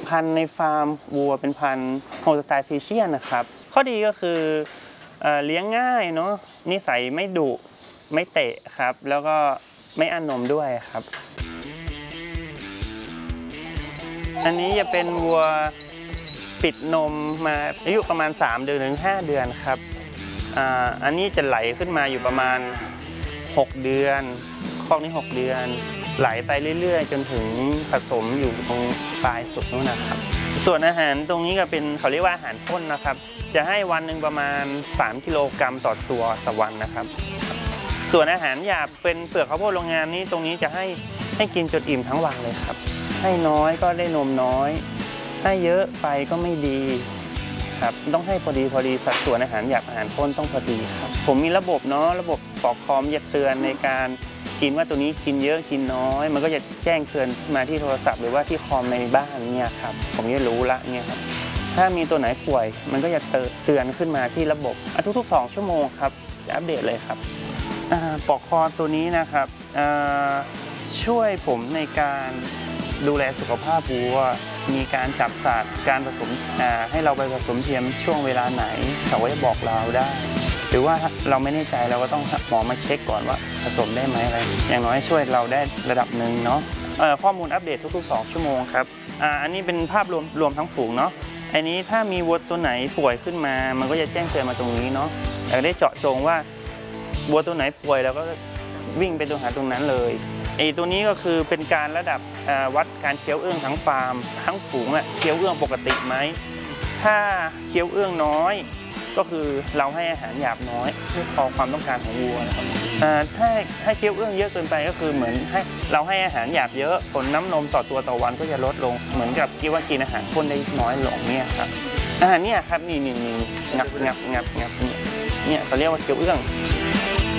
พันธุ์ในฟาร์มวัวเป็นพันธุ์โฮลสไตน์ฟรีเชียนนะครับข้อดีก็คือเลี้ยงง่ายเนาะนิสัยไม่ดุไม่เตะครับแล้วก็ไม่อั้นนมด้วยครับอันนี้จะเป็นวัวปิดนมมาอายุประมาณ3 เดือนถึง5 เดือนครับอันนี้จะไหลขึ้นมาอยู่ประมาณ6 เดือนคอกนี้6 เดือนไหลไปเรื่อยๆจนถึงผสมอยู่ตรงปลายสุดนู้นนะครับส่วนอาหารตรงนี้ก็เป็นเขาเรียกว่าอาหารข้นนะครับจะให้วันหนึ่งประมาณ3 กิโลกรัมต่อตัวต่อวันนะครับส่วนอาหารหยาบเป็นเปลือกข้าวโพดโรงงานนี้ตรงนี้จะให้กินจนอิ่มทั้งวันเลยครับให้น้อยก็ได้นมน้อยให้เยอะไปก็ไม่ดีครับต้องให้พอดีสัดส่วนอาหารหยาบอาหารข้นต้องพอดีครับผมมีระบบเนาะระบบปลอกคอมจะเตือนในการกินว่าตัวนี้กินเยอะกินน้อยมันก็จะแจ้งเตือนมาที่โทรศัพท์หรือว่าที่คอมในบ้านเนี่ยครับผมจะรู้ละเนี่ยครับถ้ามีตัวไหนป่วยมันก็จะเตือนขึ้นมาที่ระบบทุกๆ2 ชั่วโมงครับจะอัปเดตเลยครับปลอกคอตัวนี้นะครับช่วยผมในการดูแลสุขภาพวัวมีการจับสัตว์การผสมให้เราไปผสมเทียมช่วงเวลาไหนเขาก็จะบอกเราได้หรือว่าเราไม่แน่ใจเราก็ต้องหมอมาเช็คก่อนว่าผสมได้ไหมอะไรอย่างน้อยช่วยเราได้ระดับหนึ่งเนาะข้อมูลอัปเดตทุกๆ2 ชั่วโมงครับอันนี้เป็นภาพรวมทั้งฝูงเนาะอันนี้ถ้ามีวัวตัวไหนป่วยขึ้นมามันก็จะแจ้งเตือนมาตรงนี้เนาะเราได้เจาะจงว่าวัวตัวไหนป่วยเราก็วิ่งไปหาตรงนั้นเลยตัวนี้ก็คือเป็นการระดับวัดการเคี้ยวเอื้องทั้งฟาร์มทั้งฝูงเคี้ยวเอื้องปกติไหมถ้าเคี้ยวเอื้องน้อยก็คือเราให้อาหารหยาบน้อยเพื่อพอความต้องการของวัวนะครับถ้าให้เคี้ยวเอื้องเยอะเกินไปก็คือเหมือนเราให้อาหารหยาบเยอะผลน้ำนมต่อตัวต่อวันก็จะลดลงเหมือนกับกินอาหารข้นได้น้อยลงเนี่ยครับอาหารเนี่ยครับนี่งับเนี่ยเขาเรียกว่าเคี้ยวเอื้อง